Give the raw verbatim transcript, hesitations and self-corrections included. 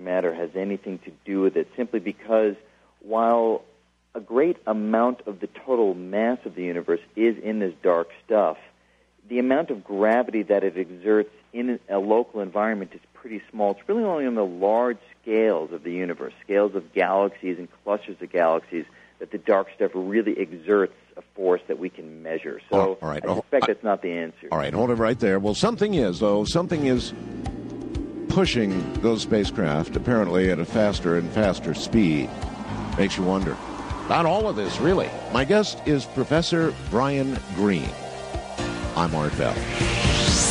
matter has anything to do with it, simply because while a great amount of the total mass of the universe is in this dark stuff, the amount of gravity that it exerts in a local environment is pretty small. It's really only on the large scales of the universe, scales of galaxies and clusters of galaxies, that the dark stuff really exerts a force that we can measure. So oh, all right. I suspect oh, that's not the answer. All right, hold it right there. Well, something is, though. Something is pushing those spacecraft, apparently, at a faster and faster speed. Makes you wonder. About all of this, really. My guest is Professor Brian Greene. I'm Art Bell.